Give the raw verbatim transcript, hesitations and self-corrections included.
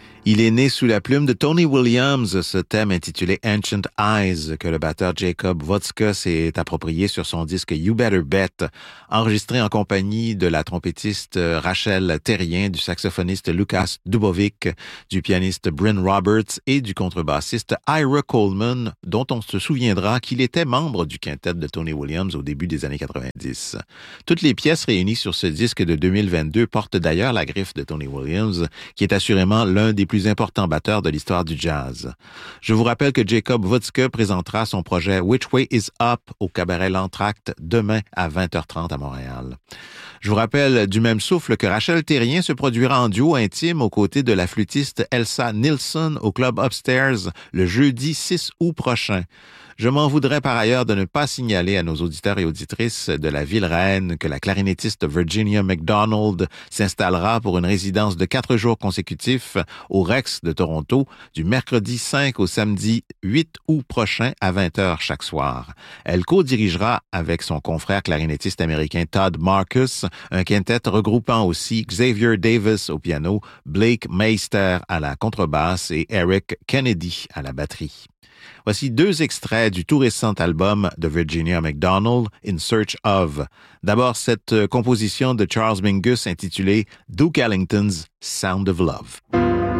Il est né sous la plume de Tony Williams, ce thème intitulé Ancient Eyes, que le batteur Jacob Vodska s'est approprié sur son disque You Better Bet, enregistré en compagnie de la trompettiste Rachel Terrien, du saxophoniste Lucas Dubovic, du pianiste Bryn Roberts et du contrebassiste Ira Coleman, dont on se souviendra qu'il était membre du quintet de Tony Williams au début des années quatre-vingt-dix. Toutes les pièces réunies sur ce disque de deux mille vingt-deux portent d'ailleurs la griffe de Tony Williams, qui est assurément l'un des plus importants batteurs de l'histoire du jazz. Je vous rappelle que Jacob Vodska présentera son projet Which Way Is Up au cabaret L'Entracte demain à vingt heures trente à Montréal. Je vous rappelle du même souffle que Rachel Terrien se produira en duo intime aux côtés de la flûtiste Elsa Nilsson au Club Upstairs le jeudi six août prochain. Je m'en voudrais par ailleurs de ne pas signaler à nos auditeurs et auditrices de la ville reine que la clarinettiste Virginia McDonald s'installera pour une résidence de quatre jours consécutifs au Rex de Toronto du mercredi cinq au samedi huit août prochain à vingt heures chaque soir. Elle co-dirigera avec son confrère clarinettiste américain Todd Marcus un quintet regroupant aussi Xavier Davis au piano, Blake Meister à la contrebasse et Eric Kennedy à la batterie. Voici deux extraits du tout récent album de Virginia McDonald, In Search Of. D'abord, cette composition de Charles Mingus intitulée Duke Ellington's Sound of Love.